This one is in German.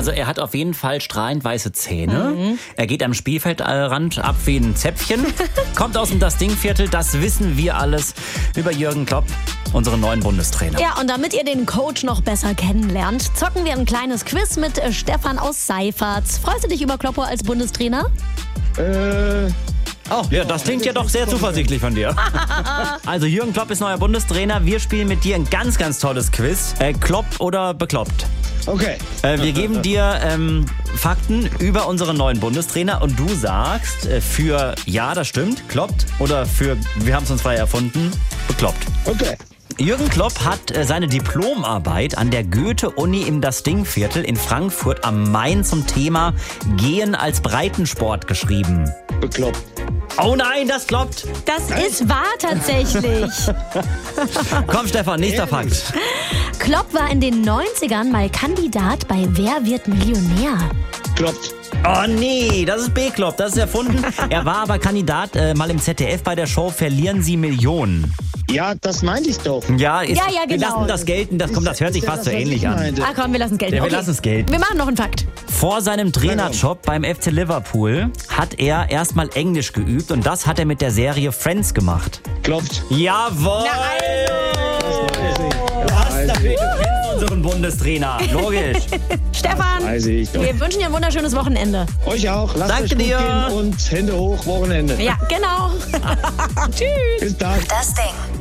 also er hat auf jeden Fall strahlend weiße Zähne. Er geht am Spielfeldrand ab wie ein Zäpfchen. Kommt aus dem Das-Ding-Viertel, das wissen wir alles über Jürgen Klopp, unseren neuen Bundestrainer. Ja, und damit ihr den Coach noch besser kennenlernt, zocken wir ein kleines Quiz mit Stefan aus Seiferts. Freust du dich über Kloppo als Bundestrainer? Oh, ja, das klingt ja doch sehr zuversichtlich von dir. Also Jürgen Klopp ist neuer Bundestrainer. Wir spielen mit dir ein ganz, ganz tolles Quiz. Klopp oder bekloppt? Okay. Wir geben dir Fakten über unseren neuen Bundestrainer und du sagst für ja, das stimmt, kloppt oder für wir haben es uns frei erfunden, bekloppt. Okay. Jürgen Klopp hat seine Diplomarbeit an der Goethe-Uni im Das-Ding-Viertel in Frankfurt am Main zum Thema Gehen als Breitensport geschrieben. Bekloppt. Oh nein, das kloppt. Das ist wahr tatsächlich. Komm Stefan, nächster Fakt. Klopp war in den 90ern mal Kandidat bei Wer wird Millionär? Kloppt. Oh nee, das ist B-Klopp, das ist erfunden. Er war aber Kandidat mal im ZDF bei der Show Verlieren Sie Millionen. Ja, das meinte ich doch. Ja, Ja, wir genau. lassen das gelten. Das hört sich fast so ähnlich an. Ah komm, wir lassen es gelten. Ja, wir Okay. lassen es gelten. Wir machen noch einen Fakt. Vor seinem Trainerjob beim FC Liverpool hat er erstmal Englisch geübt und das hat er mit der Serie Friends gemacht. Kloppt. Jawohl! Du hast dafür, du kennst unseren Bundestrainer. Logisch. Stefan, Weiß ich doch. wir wünschen dir ein wunderschönes Wochenende. Euch auch. Lasst Danke euch gut dir. gehen und Hände hoch, Wochenende. Ja, genau. Tschüss. Bis dann. Das Ding.